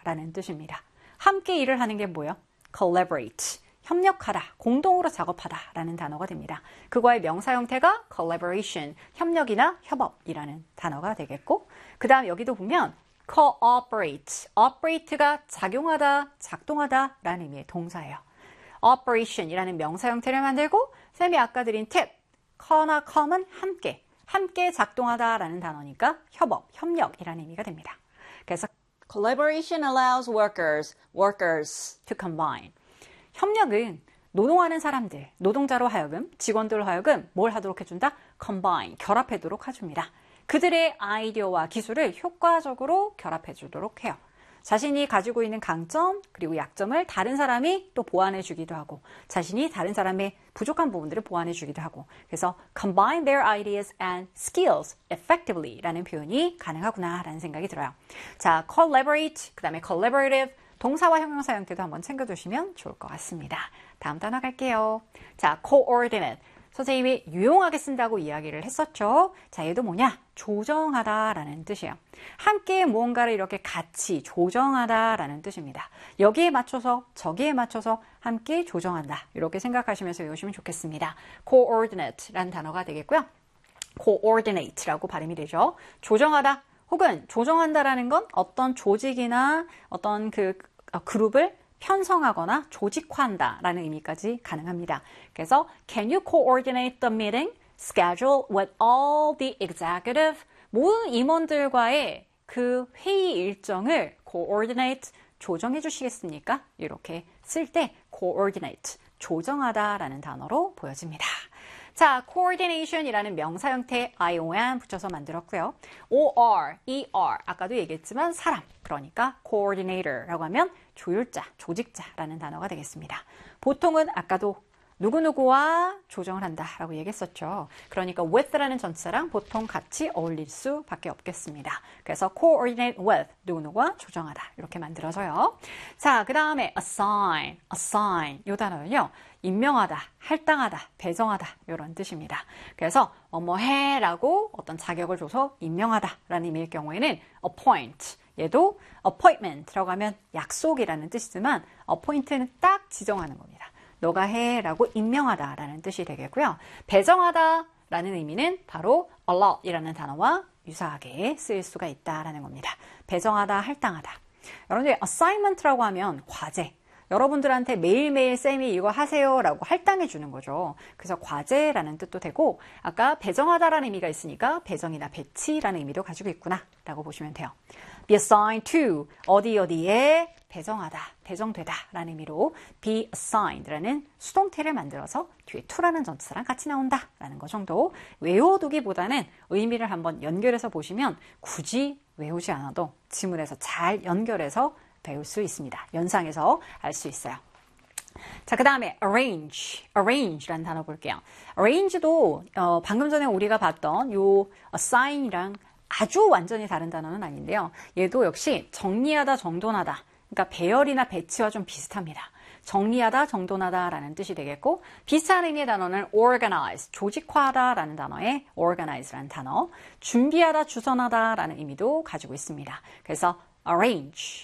라는 뜻입니다. 함께 일을 하는 게 뭐예요? collaborate, 협력하다, 공동으로 작업하다 라는 단어가 됩니다. 그거의 명사 형태가 collaboration, 협력이나 협업이라는 단어가 되겠고, 그 다음 여기도 보면 cooperate, operate가 작용하다, 작동하다 라는 의미의 동사예요. operation이라는 명사 형태를 만들고, 쌤이 아까 드린 팁, co나 come은 함께 작동하다 라는 단어니까 협업, 협력이라는 의미가 됩니다. 그래서 collaboration allows workers to combine. 협력은 노동하는 사람들, 노동자로 하여금, 직원들로 하여금 뭘 하도록 해준다? combine, 결합하도록 해줍니다. 그들의 아이디어와 기술을 효과적으로 결합해 주도록 해요. 자신이 가지고 있는 강점 그리고 약점을 다른 사람이 또 보완해 주기도 하고, 자신이 다른 사람의 부족한 부분들을 보완해 주기도 하고, 그래서 combine their ideas and skills effectively 라는 표현이 가능하구나 라는 생각이 들어요. 자, collaborate, 그 다음에 collaborative, 동사와 형용사 형태도 한번 챙겨두시면 좋을 것 같습니다. 다음 단어 갈게요. 자, coordinate. 선생님이 유용하게 쓴다고 이야기를 했었죠. 자, 얘도 뭐냐? 조정하다라는 뜻이에요. 함께 무언가를 이렇게 같이 조정하다라는 뜻입니다. 여기에 맞춰서 저기에 맞춰서 함께 조정한다. 이렇게 생각하시면서 외우시면 좋겠습니다. coordinate라는 단어가 되겠고요. coordinate라고 발음이 되죠. 조정하다 혹은 조정한다라는 건 어떤 조직이나 어떤 그 그룹을 편성하거나 조직화한다라는 의미까지 가능합니다. 그래서 can you coordinate the meeting schedule with all the executive? 모든 임원들과의 그 회의 일정을 coordinate, 조정해 주시겠습니까? 이렇게 쓸 때 coordinate, 조정하다라는 단어로 보여집니다. 자, coordination이라는 명사 형태 ion 붙여서 만들었고요. or, 아까도 얘기했지만 사람, 그러니까 coordinator라고 하면 조율자, 조직자라는 단어가 되겠습니다. 보통은 아까도 누구누구와 조정을 한다라고 얘기했었죠. 그러니까 with라는 전치사랑 보통 같이 어울릴 수밖에 없겠습니다. 그래서 coordinate with, 누구누구와 조정하다 이렇게 만들어서요. 자, 그 다음에 assign 이 단어는요. 임명하다, 할당하다, 배정하다 이런 뜻입니다. 그래서 뭐뭐 해라고 어떤 자격을 줘서 임명하다라는 의미일 경우에는 appoint, 얘도 appointment라고 하면 약속이라는 뜻이지만 appoint는 딱 지정하는 겁니다. 너가 해라고 임명하다라는 뜻이 되겠고요. 배정하다라는 의미는 바로 allot이라는 단어와 유사하게 쓰일 수가 있다라는 겁니다. 배정하다, 할당하다. 여러분들 assignment라고 하면 과제. 여러분들한테 매일매일 쌤이 이거 하세요라고 할당해 주는 거죠. 그래서 과제라는 뜻도 되고, 아까 배정하다라는 의미가 있으니까 배정이나 배치라는 의미도 가지고 있구나 라고 보시면 돼요. be assigned to, 어디에 배정하다, 배정되다 라는 의미로 be assigned라는 수동태를 만들어서 뒤에 to라는 전치사랑 같이 나온다 라는 거 정도 외워두기보다는 의미를 한번 연결해서 보시면 굳이 외우지 않아도 지문에서 잘 연결해서 배울 수 있습니다. 연상해서 알 수 있어요. 자, 그 다음에 arrange라는 단어 볼게요. arrange도 방금 전에 우리가 봤던 요 assign이랑 아주 완전히 다른 단어는 아닌데요. 얘도 역시 정리하다, 정돈하다. 그러니까 배열이나 배치와 좀 비슷합니다. 정리하다, 정돈하다라는 뜻이 되겠고, 비슷한 의미의 단어는 organize, 조직화하다라는 단어에 organize라는 단어, 준비하다, 주선하다라는 의미도 가지고 있습니다. 그래서 arrange,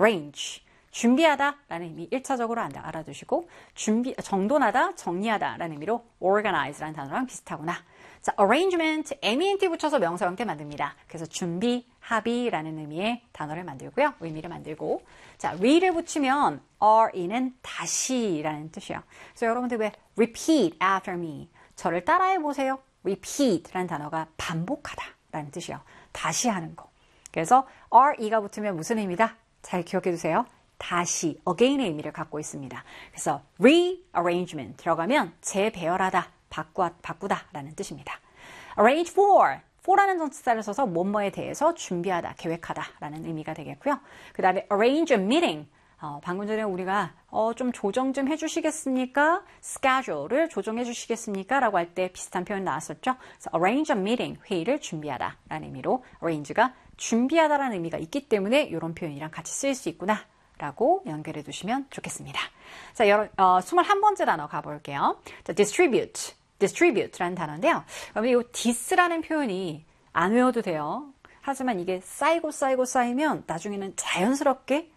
준비하다라는 의미 1차적으로 알아두시고, 정돈하다, 정리하다라는 의미로 organize라는 단어랑 비슷하구나. 자, arrangement, ment 붙여서 명사 형태 만듭니다. 그래서 준비, 합의라는 의미의 단어를 만들고요. 의미를 만들고. 자, re를 붙이면 re는 다시라는 뜻이에요. 그래서 여러분들 왜 repeat after me, 저를 따라해 보세요. repeat라는 단어가 반복하다라는 뜻이에요. 다시 하는 거. 그래서 re가 붙으면 무슨 의미다? 잘 기억해 두세요. 다시, again의 의미를 갖고 있습니다. 그래서 rearrangement라고 하면 재배열하다, 바꾸다라는 뜻입니다. arrange for라는 전치사를 써서 뭐뭐에 대해서 준비하다, 계획하다라는 의미가 되겠고요. 그 다음에 arrange a meeting, 방금 전에 우리가 좀 조정 좀 해주시겠습니까? schedule를 조정해 주시겠습니까? 라고 할 때 비슷한 표현 나왔었죠. 그래서 arrange a meeting, 회의를 준비하다라는 의미로 arrange가 준비하다라는 의미가 있기 때문에 이런 표현이랑 같이 쓰일 수 있구나 라고 연결해 두시면 좋겠습니다. 자, 21번째 단어 가볼게요. 자, distribute라는 단어인데요. 그러면 이 this라는 표현이 안 외워도 돼요. 하지만 이게 쌓이면 나중에는 자연스럽게